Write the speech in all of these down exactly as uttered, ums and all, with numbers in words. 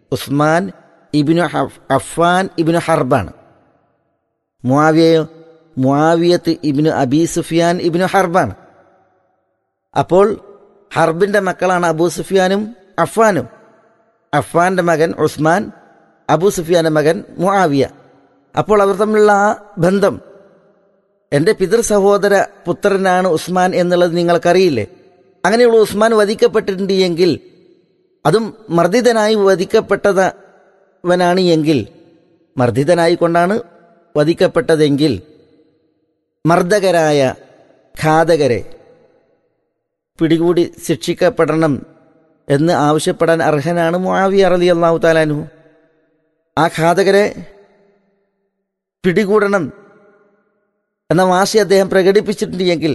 ഉസ്മാൻ ഇബ്നു അഫ്ഫാൻ ഇബ്നു ഹർബാണ്. മുആവിയയോ മുആവിയത്ത് ഇബ്നു അബീ സുഫിയാൻ ഇബ്നു ഹർബാണ്. അപ്പോൾ ഹർബിന്റെ മക്കളാണ് അബൂ സുഫിയാനും അഫ്ഫാനും. അഫ്ഫാന്റെ മകൻ ഉസ്മാൻ, അബൂ സുഫിയാന്റെ മകൻ മുആവിയ. അപ്പോൾ അവർ തമ്മിലുള്ള ആ ബന്ധം, എൻ്റെ പിതൃ സഹോദര പുത്രനാണ് ഉസ്മാൻ എന്നുള്ളത് നിങ്ങൾക്കറിയില്ലേ? അങ്ങനെയുള്ള ഉസ്മാൻ വധിക്കപ്പെട്ടിട്ടുണ്ട് എങ്കിൽ, അതും മർദ്ദിതനായി വധിക്കപ്പെട്ടവനാണ് എങ്കിൽ, മർദ്ദിതനായിക്കൊണ്ടാണ് വധിക്കപ്പെട്ടതെങ്കിൽ മർദ്ദകരായ ഘാതകരെ പിടികൂടി ശിക്ഷിക്കപ്പെടണം എന്ന് ആവശ്യപ്പെടാൻ അർഹനാണ് മുആവിയ റളിയല്ലാഹു തആല അൻഹു. ആ ഘാതകരെ പിടികൂടണം എന്ന വാശി അദ്ദേഹം പ്രകടിപ്പിച്ചിട്ടുണ്ട് എങ്കിൽ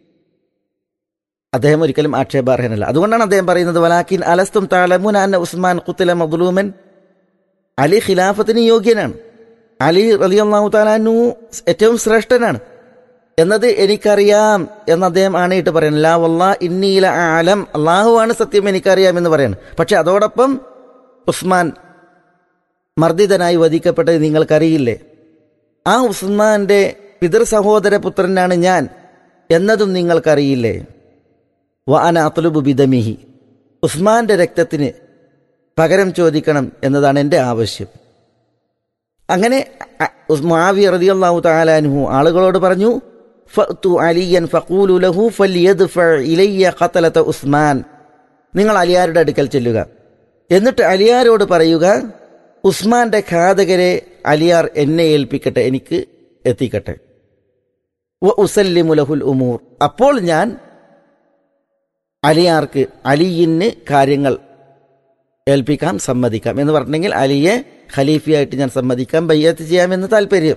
അദ്ദേഹം ഒരിക്കലും ആക്ഷേപാർഹനല്ല. അതുകൊണ്ടാണ് അദ്ദേഹം പറയുന്നത്, വലാകിൻ അലസ്തും തഅലമൂന അന്ന ഉസ്മാൻ ഖുതില മദ്ലൂമൻ. അലി ഖിലാഫത്തിന് യോഗ്യനാണ്, അലി റളിയല്ലാഹു തആല അൻഹു ഏറ്റവും ശ്രേഷ്ഠനാണ് എന്നത് എനിക്കറിയാം എന്ന് അദ്ദേഹം ആണയിട്ട് പറയുന്നു. ലാ വല്ലാഹി ഇന്നി ലഅലം, അല്ലാഹുവാണ് സത്യം, എനിക്കറിയാം എന്ന് പറയാണ്. പക്ഷെ അതോടൊപ്പം ഉസ്മാൻ മർദ്ദിതനായി വധിക്കപ്പെട്ടത് നിങ്ങൾക്കറിയില്ലേ? ആ ഉസ്മാന്റെ പിതൃ സഹോദര പുത്രനാണ് ഞാൻ എന്നതും നിങ്ങൾക്കറിയില്ലേ? വ അന അത്ലുബു ബിദമിഹി, ഉസ്മാന്റെ രക്തത്തിന് പകരം ചോദിക്കണം എന്നതാണ് എൻ്റെ ആവശ്യം. അങ്ങനെ മുആവിയ റളിയല്ലാഹു തആല അൻഹു ആളുകളോട് പറഞ്ഞു, ഫഅതു അലിയൻ ഫഖൂലു ലഹു ഫൽയദ്ഫഅ ഇലയ്യ ഖതലത ഉസ്മാൻ. നിങ്ങൾ അലിയാരുടെ അടുക്കൽ ചെല്ലുക, എന്നിട്ട് അലിയാരോട് പറയുക, ഉസ്മാന്റെ ഘാതകരെ അലിയാർ എന്നെ ഏൽപ്പിക്കട്ടെ, എനിക്ക് എത്തിക്കട്ടെ. വ ഉസല്ലിമു ലഹുൽ ഉമൂർ, അപ്പോൾ ഞാൻ അലിയാർക്ക് അലിയിന് കാര്യങ്ങൾ ഏൽപ്പിക്കാം, സമ്മതിക്കാം എന്ന് പറഞ്ഞെങ്കിൽ അലിയെ ഖലീഫയായിട്ട് ഞാൻ സമ്മതിക്കാം, ബയ്യത്ത് ചെയ്യാമെന്ന് താല്പര്യം.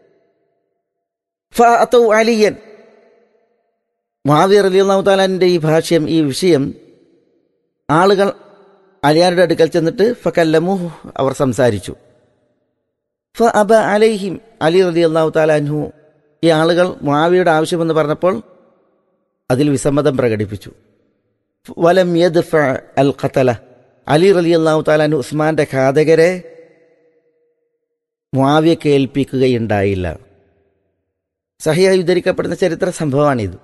ഫഅതു അലിയൻ, മുആവിയ റളിയല്ലാഹു തആലയുടെ ഈ ഭാഷ്യം, ഈ വിഷയം ആളുകൾ അലിയാരുടെ അടുക്കൽ ചെന്നിട്ട് ഫകല്ലമുഹു, അവർ സംസാരിച്ചു. ഫഅബ അലൈഹിം, അലി റളിയല്ലാഹു തആല അൻഹു ഈ ആളുകൾ മുആവിയയുടെ ആവശ്യമെന്ന് പറഞ്ഞപ്പോൾ അതിൽ വിസമ്മതം പ്രകടിപ്പിച്ചു. വലം യദ്ഫഅ അൽ ഖതല, അലി റളിയല്ലാഹു തആല അൻഹു ഉസ്മാന്റെ ഘാതകരെ മുആവിയയ്ക്ക് ഏൽപ്പിക്കുകയുണ്ടായില്ല. സഹിഹായി ഉദ്ധരിക്കപ്പെടുന്ന ചരിത്ര സംഭവമാണിത്.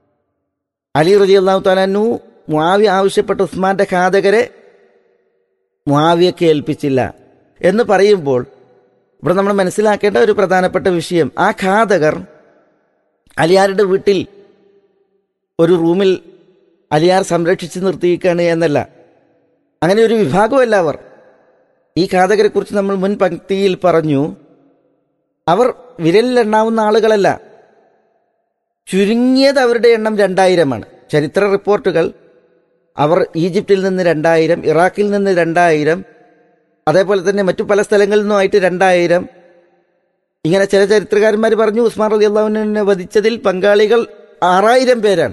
അലി റളിയല്ലാഹു തആല അൻഹു മുആവിയ ആവശ്യപ്പെട്ട ഉസ്മാന്റെ ഘാതകരെ മുആവിയയ്ക്ക് ഏൽപ്പിച്ചില്ല എന്ന് പറയുമ്പോൾ ഇവിടെ നമ്മൾ മനസ്സിലാക്കേണ്ട ഒരു പ്രധാനപ്പെട്ട വിഷയം, ആ ഘാതകർ അലിയാരുടെ വീട്ടിൽ ഒരു റൂമിൽ അലിയാർ സംരക്ഷിച്ച് നിർത്തിയിരിക്കുകയാണ് എന്നല്ല. അങ്ങനെ ഒരു വിഭാഗമല്ല അവർ. ഈ ഘാതകരെ കുറിച്ച് നമ്മൾ മുൻ പങ്ക്തിയിൽ പറഞ്ഞു, അവർ വിരലിലെണ്ണാവുന്ന ആളുകളല്ല. ചുരുങ്ങിയത് അവരുടെ എണ്ണം രണ്ടായിരമാണ്. ചരിത്ര റിപ്പോർട്ടുകൾ അവർ ഈജിപ്തിൽ നിന്ന് രണ്ടായിരം, ഇറാഖിൽ നിന്ന് രണ്ടായിരം, അതേപോലെ തന്നെ മറ്റു പല സ്ഥലങ്ങളിൽ നിന്നുമായിട്ട് രണ്ടായിരം, ഇങ്ങനെ ചില ചരിത്രകാരന്മാർ പറഞ്ഞു ഉസ്മാൻ റളിയല്ലാഹു അൻഹുവിനെ വധിച്ചതിൽ പങ്കാളികൾ ആറായിരം പേരാണ്.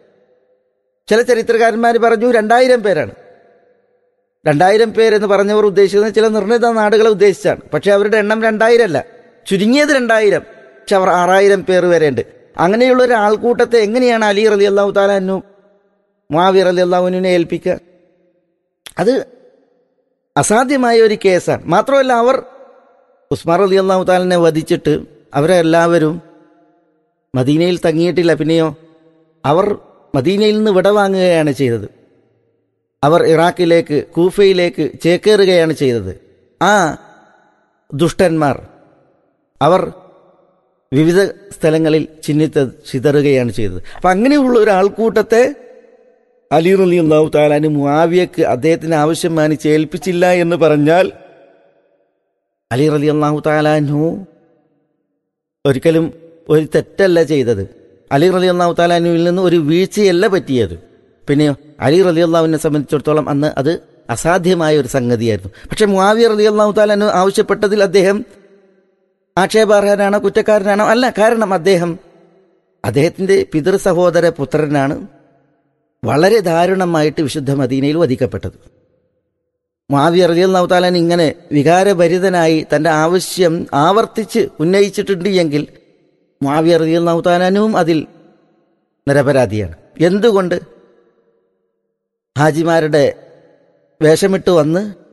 ചില ചരിത്രകാരന്മാർ പറഞ്ഞു രണ്ടായിരം പേരാണ്. രണ്ടായിരം പേരെന്ന് പറഞ്ഞവർ ഉദ്ദേശിക്കുന്നത് ചില നിർണിത നാടുകളെ ഉദ്ദേശിച്ചാണ്. പക്ഷെ അവരുടെ എണ്ണം രണ്ടായിരം അല്ല, ചുരുങ്ങിയത് രണ്ടായിരം. പക്ഷെ അവർ ആറായിരം പേർ വരെയുണ്ട്. അങ്ങനെയുള്ള ഒരു ആൾക്കൂട്ടത്തെ എങ്ങനെയാണ് അലി റളിയല്ലാഹു തആല അൻഹു മുആവിയ റളിയല്ലാഹു അൻഹുവിനെ ഏൽപ്പിക്കുക? അത് അസാധ്യമായ ഒരു കേസാണ്. മാത്രമല്ല, അവർ ഉസ്മാൻ റളിയല്ലാഹു തആലനെ വധിച്ചിട്ട് അവരെല്ലാവരും മദീനയിൽ തങ്ങിയിട്ടില്ല. പിന്നെയോ അവർ മദീനയിൽ നിന്ന് വിടവാങ്ങുകയാണ് ചെയ്തത്. അവർ ഇറാഖിലേക്ക്, കൂഫയിലേക്ക് ചേക്കേറുകയാണ് ചെയ്തത്. ആ ദുഷ്ടന്മാർ അവർ വിവിധ സ്ഥലങ്ങളിൽ ചിഹ്നിത്ത് ചിതറുകയാണ് ചെയ്തത്. അപ്പം അങ്ങനെയുള്ള ഒരു ആൾക്കൂട്ടത്തെ അലി റളിയല്ലാഹു തആല അൻഹു മുആവിയക്ക് അദ്ദേഹത്തിന് ആവശ്യം മാനിച്ച് ഏൽപ്പിച്ചില്ല എന്ന് പറഞ്ഞാൽ അലി റളിയല്ലാഹു തആല അൻഹു ഒരിക്കലും ഒരു തെറ്റല്ല ചെയ്തത്. അലി റളിയല്ലാഹു തആല അൻഹുവിൽ നിന്ന് ഒരു വീഴ്ചയല്ല പറ്റിയത്. പിന്നെയോ അലി റളിയല്ലാഹുവിനെ സംബന്ധിച്ചിടത്തോളം അന്ന് അത് അസാധ്യമായ ഒരു സംഗതിയായിരുന്നു. പക്ഷെ മുആവിയ റളിയല്ലാഹു തആല അൻഹു ആവശ്യപ്പെട്ടതിൽ അദ്ദേഹം ആക്ഷേപാർഹനാണോ കുറ്റക്കാരനാണോ? അല്ല. കാരണം അദ്ദേഹം അദ്ദേഹത്തിൻ്റെ പിതൃ സഹോദര പുത്രനാണ് വളരെ ദാരുണമായിട്ട് വിശുദ്ധ മദീനയിൽ വധിക്കപ്പെട്ടത്. മുആവിയ റളിയല്ലാഹു തആല ഇങ്ങനെ വികാരഭരിതനായി തൻ്റെ ആവശ്യം ആവർത്തിച്ച് ഉന്നയിച്ചിട്ടുണ്ട് എങ്കിൽ മുആവിയ റളിയല്ലാഹു തആലയും അതിൽ നിരപരാധിയാണ്. എന്തുകൊണ്ട്? ഹാജിമാരുടെ വേഷമിട്ട് വന്ന്